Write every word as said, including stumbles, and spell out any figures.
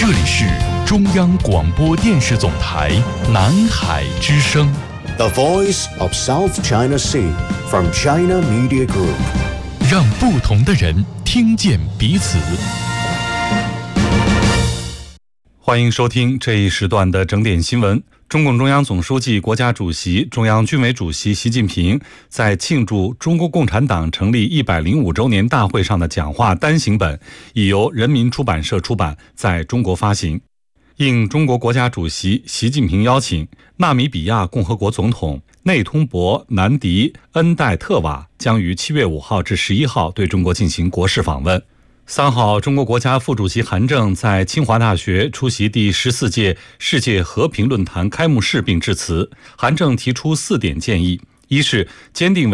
这里是中央广播电视总台南海之声 The Voice of South China Sea from China Media Group， 让不同的人听见彼此。欢迎收听这一时段的整点新闻。中共中央总书记、国家主席、中央军委主席习近平在庆祝中国共产党成立一百零五周年大会上的讲话单行本已由人民出版社出版，在中国发行。应中国国家主席习近平邀请，纳米比亚共和国总统内通博南迪恩代特瓦将于七月五号至十一号对中国进行国事访问。三号，中国国家副主席韩正在清华大学出席第十四届世界和平论坛开幕式并致辞。韩正提出四点建议：一是坚定